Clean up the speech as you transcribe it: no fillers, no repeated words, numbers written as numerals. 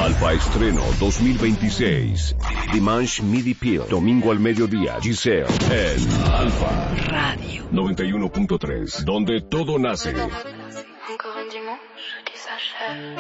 Alfa Estreno 2026. Dimanche Midi Peel. Domingo al mediodía. Giselle en Alfa Radio 91.3. Donde todo nace.